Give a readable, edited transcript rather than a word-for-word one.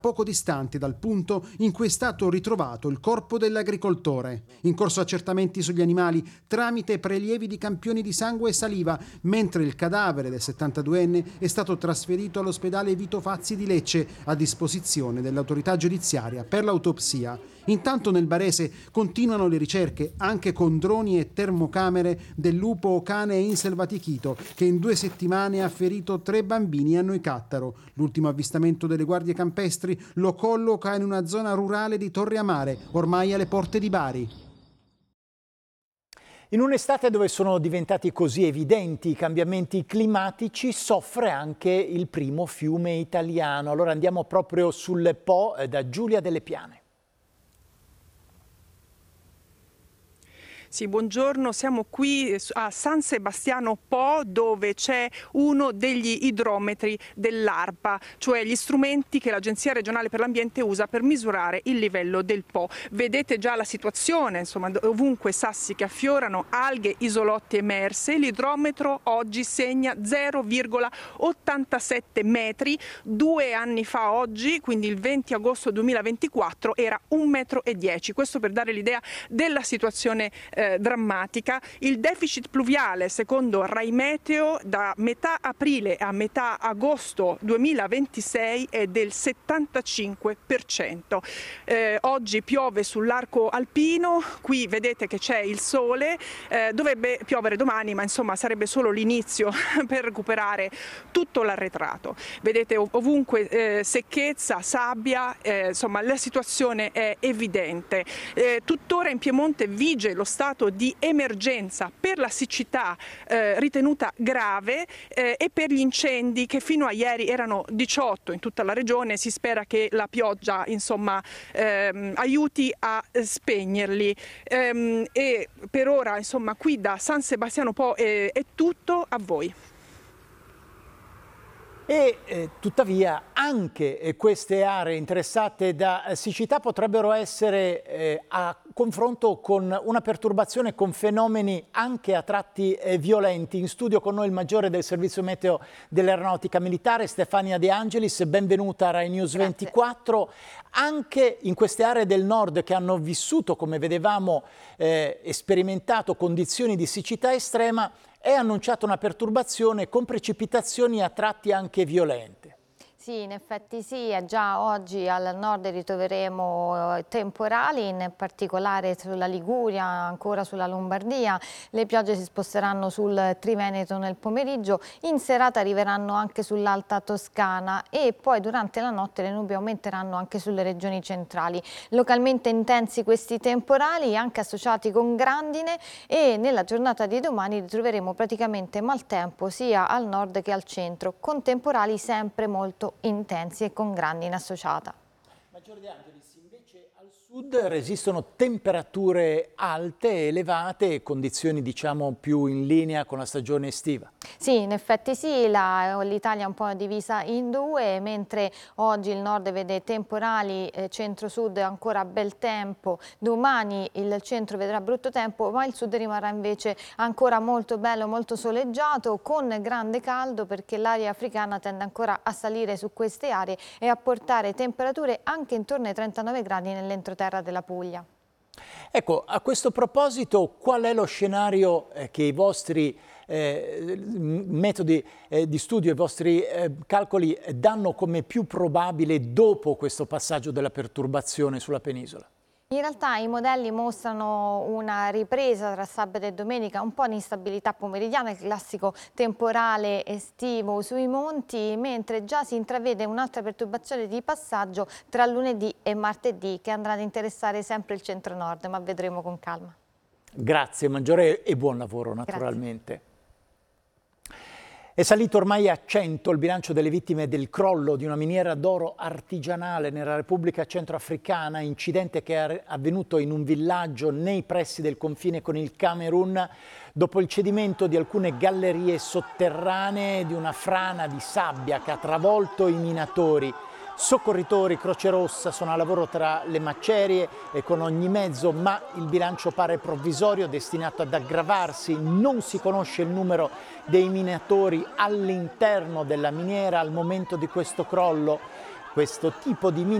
poco distanti dal punto in cui è stato ritrovato il corpo dell'agricoltore. In corso accertamenti sugli animali tramite prelievi di campioni di sangue e saliva, mentre il cadavere del 72enne è stato trasferito all'ospedale Vito Fazzi di Lecce a disposizione dell'autorità giudiziaria per l'autopsia. Intanto nel Barese continuano le ricerche anche con droni e termocamere del lupo cane inselvatichito che in 2 settimane ha ferito 3 bambini a Noicattaro. L'ultimo avvistamento delle guardie campestri lo colloca in una zona rurale di Torre Amare, ormai alle porte di Bari. In un'estate dove sono diventati così evidenti i cambiamenti climatici, soffre anche il primo fiume italiano. Allora andiamo proprio sul Po da Giulia Delle Piane. Sì, buongiorno, siamo qui a San Sebastiano Po dove c'è uno degli idrometri dell'ARPA, cioè gli strumenti che l'Agenzia regionale per l'ambiente usa per misurare il livello del Po. Vedete già la situazione, insomma, ovunque sassi che affiorano, alghe, isolotti emerse. L'idrometro oggi segna 0,87 metri. 2 anni fa oggi, quindi il 20 agosto 2024, era 1,10 metri. Questo per dare l'idea della situazione drammatica. Il deficit pluviale, secondo Rai Meteo, da metà aprile a metà agosto 2026 è del 75%. Oggi piove sull'arco alpino, qui vedete che c'è il sole, dovrebbe piovere domani, ma insomma sarebbe solo l'inizio per recuperare tutto l'arretrato. Vedete ovunque secchezza, sabbia, insomma la situazione è evidente. Tuttora in Piemonte vige lo stato di emergenza per la siccità ritenuta grave e per gli incendi che fino a ieri erano 18 in tutta la regione. Si spera che la pioggia insomma aiuti a spegnerli e per ora insomma qui da San Sebastiano Po è tutto. A voi. Tuttavia anche queste aree interessate da siccità potrebbero essere a confronto con una perturbazione con fenomeni anche a tratti violenti. In studio con noi il maggiore del servizio meteo dell'aeronautica militare Stefania De Angelis, benvenuta a Rai News 24. Anche in queste aree del nord che hanno vissuto, come vedevamo, sperimentato condizioni di siccità estrema, è annunciata una perturbazione con precipitazioni a tratti anche violente. Sì, in effetti sì, già oggi al nord ritroveremo temporali, in particolare sulla Liguria, ancora sulla Lombardia. Le piogge si sposteranno sul Triveneto nel pomeriggio, in serata arriveranno anche sull'Alta Toscana e poi durante la notte le nubi aumenteranno anche sulle regioni centrali. Localmente intensi questi temporali, anche associati con grandine, e nella giornata di domani ritroveremo praticamente maltempo sia al nord che al centro, con temporali sempre molto intensi e con grandine associata. Maggiore De Angelis, invece al sud resistono temperature alte, elevate e condizioni diciamo più in linea con la stagione estiva. Sì, in effetti sì, l'Italia è un po' divisa in due, mentre oggi il nord vede temporali, centro-sud ancora bel tempo, domani il centro vedrà brutto tempo, ma il sud rimarrà invece ancora molto bello, molto soleggiato, con grande caldo perché l'aria africana tende ancora a salire su queste aree e a portare temperature anche intorno ai 39 gradi nell'entroterra della Puglia. Ecco, a questo proposito, qual è lo scenario che i vostri metodi di studio, i vostri calcoli danno come più probabile dopo questo passaggio della perturbazione sulla penisola? In realtà i modelli mostrano una ripresa tra sabato e domenica, un po' di instabilità pomeridiana, il classico temporale estivo sui monti, mentre già si intravede un'altra perturbazione di passaggio tra lunedì e martedì che andrà ad interessare sempre il centro-nord, ma vedremo con calma. Grazie Maggiore e buon lavoro naturalmente. Grazie. È salito ormai a 100 il bilancio delle vittime del crollo di una miniera d'oro artigianale nella Repubblica Centroafricana, incidente che è avvenuto in un villaggio nei pressi del confine con il Camerun, dopo il cedimento di alcune gallerie sotterranee di una frana di sabbia che ha travolto i minatori. Soccorritori, Croce Rossa sono a lavoro tra le macerie e con ogni mezzo, ma il bilancio pare provvisorio, destinato ad aggravarsi. Non si conosce il numero dei minatori all'interno della miniera al momento di questo crollo. questo tipo di